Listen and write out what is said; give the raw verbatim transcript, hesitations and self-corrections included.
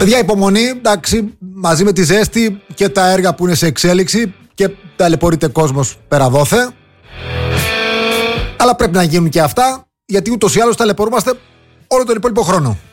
Παιδιά, υπομονή, εντάξει, μαζί με τη ζέστη και τα έργα που είναι σε εξέλιξη και ταλαιπωρείται κόσμος πέρα δόθε. Αλλά πρέπει να γίνουν και αυτά, γιατί ούτως ή άλλως ταλαιπωρούμαστε όλο τον υπόλοιπο χρόνο.